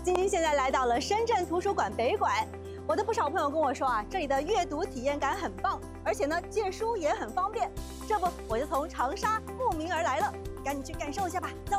晶晶现在来到了深圳图书馆北馆，我的不少朋友跟我说啊，这里的阅读体验感很棒，而且呢借书也很方便。这不，我就从长沙慕名而来了，赶紧去感受一下吧，走。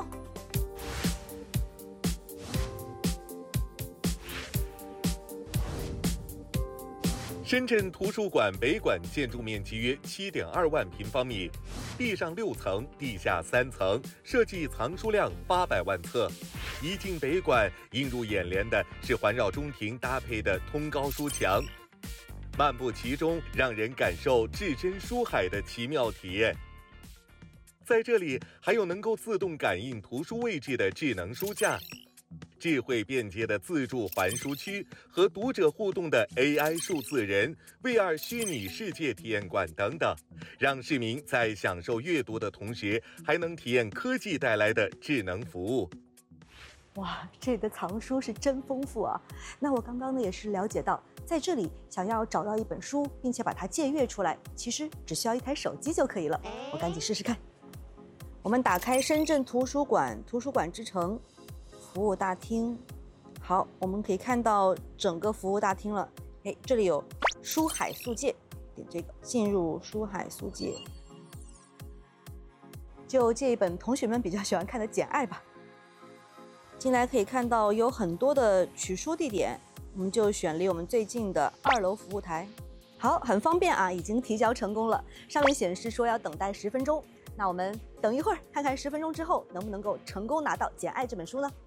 深圳图书馆北馆建筑面积约7.2万平方米，地上6层，地下3层，设计藏书量800万册。一进北馆，映入眼帘的是环绕中庭搭配的通高书墙，漫步其中，让人感受置身书海的奇妙体验。在这里，还有能够自动感应图书位置的智能书架。智慧便捷的自助还书区和读者互动的 AI 数字人、VR 虚拟世界体验馆等等，让市民在享受阅读的同时，还能体验科技带来的智能服务。 哇，这里的藏书是真丰富啊！那我刚刚呢也是了解到，在这里想要找到一本书，并且把它借阅出来，其实只需要一台手机就可以了。我赶紧试试看。我们打开深圳图书馆，图书馆之城。服务大厅，好，我们可以看到整个服务大厅了。哎，这里有书海速借，点这个进入书海速借，就借一本同学们比较喜欢看的《简爱》吧。进来可以看到有很多的取书地点，我们就选离我们最近的2楼服务台。好，很方便啊，已经提交成功了，上面显示说要等待10分钟。那我们等一会儿，看看10分钟之后能不能够成功拿到《简爱》这本书呢？